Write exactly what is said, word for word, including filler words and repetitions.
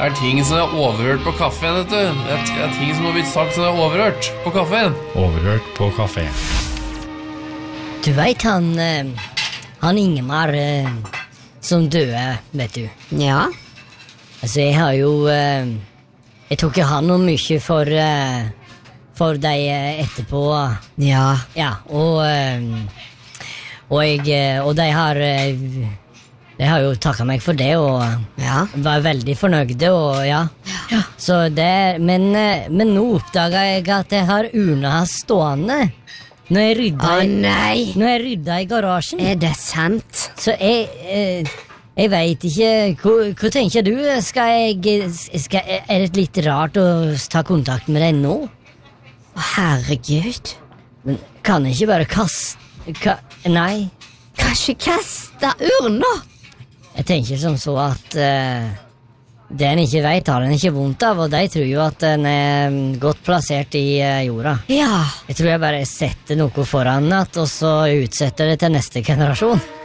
er ting som er overhørt på kaffen, vet du. Det er, det er ting som har blitt sagt som er overhørt på kaffen. Overhørt på kafé. Du vet han, eh, han Ingemar eh, som døde, vet du. Ja. Altså, jeg har jo, eh, jeg tok jo han noe mye for, eh, for deg eh, etterpå. Ja. Ja, og, eh, og jeg, eh, og de har, eh, de har jo takket meg for det, og Ja. var veldig fornøyde, og ja. Ja. Så det, men, eh, men nå oppdaget jeg at jeg har urna stående. Når jeg rydda, Å i- nei, når jeg rydda i garasjen. er det sant? Så jeg, eh, jeg vet ikke, hva, hva tenker du? Skal jeg, skal, er det litt rart å ta kontakt med deg nå? Å herregud. Men kan jeg ikke bare kaste, ka, nei. Kanskje kaste urna? Jeg tenker som så at eh, det en ikke vet har en ikke vondt av, og de tror jo at den er mm, godt plassert i eh, jorda. Ja. Jeg tror jeg bare setter noe foran at, og så utsetter det til neste generasjon.